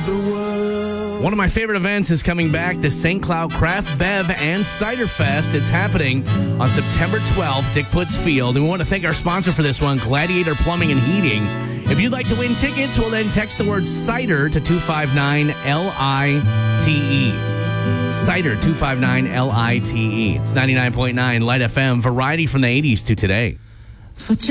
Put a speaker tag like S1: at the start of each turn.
S1: the world.
S2: One of my favorite events is coming back, the St. Cloud Craft Bev and Cider Fest. It's happening on September 12th, Dick Putz Field. And we want to thank our sponsor for this one, Gladiator Plumbing and Heating. If you'd like to win tickets, well, then text the word cider to 259-LITE. Cider, 259-LITE. It's 99.9 Light FM, variety from the 80s to today.